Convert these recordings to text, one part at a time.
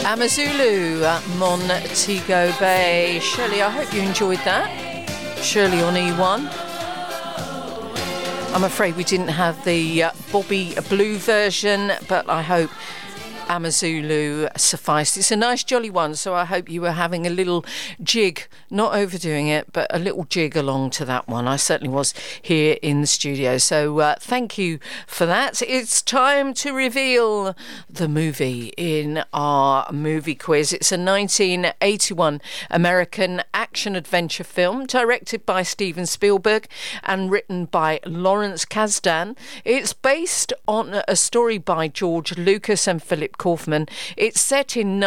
Amazulu, Montego Bay. Shirley, I hope you enjoyed that. Shirley on E1. I'm afraid we didn't have the Bobby Blue version, but I hope Amazulu sufficed. It's a nice jolly one, so I hope you were having a little jig, not overdoing it, but a little jig along to that one. I certainly was here in the studio, so thank you for that. It's time to reveal the movie in our movie quiz. It's a 1981 American action-adventure film directed by Steven Spielberg and written by Lawrence Kasdan. It's based on a story by George Lucas and Philip Kaufman. It's set in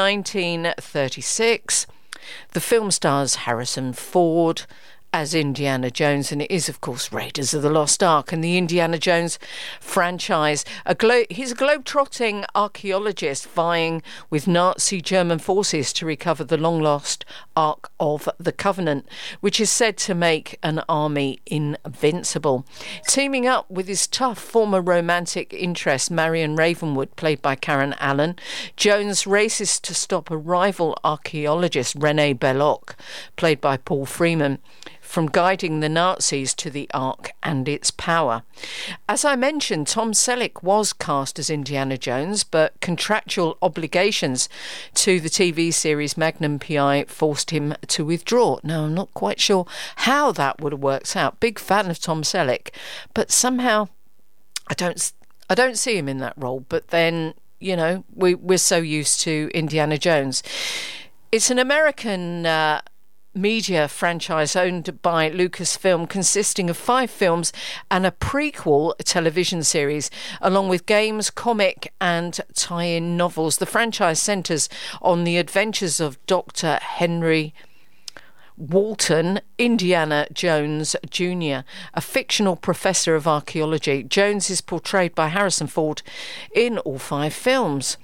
1936. The film stars Harrison Ford as Indiana Jones, and it is, of course, Raiders of the Lost Ark and the Indiana Jones franchise. He's a globe-trotting archaeologist vying with Nazi German forces to recover the long-lost Ark of the Covenant, which is said to make an army invincible. Teaming up with his tough former romantic interest, Marion Ravenwood, played by Karen Allen, Jones races to stop a rival archaeologist, René Belloc, played by Paul Freeman, from guiding the Nazis to the Ark and its power. As I mentioned, Tom Selleck was cast as Indiana Jones, but contractual obligations to the TV series Magnum P.I. forced him to withdraw. Now, I'm not quite sure how that would have worked out. Big fan of Tom Selleck, but somehow I don't see him in that role. But then, you know, we're so used to Indiana Jones. It's an American media franchise owned by Lucasfilm, consisting of 5 films and a prequel television series, along with games, comic and tie-in novels. The franchise centres on the adventures of Dr. Henry Walton, Indiana Jones Jr., a fictional professor of archaeology. Jones is portrayed by Harrison Ford in all 5 films.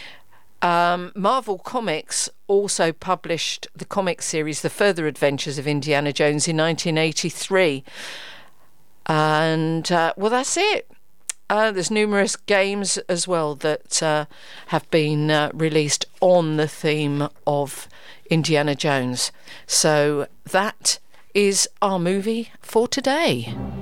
Marvel Comics also published the comic series The Further Adventures of Indiana Jones in 1983. And, well, that's it. There's numerous games as well that have been released on the theme of Indiana Jones. So that is our movie for today.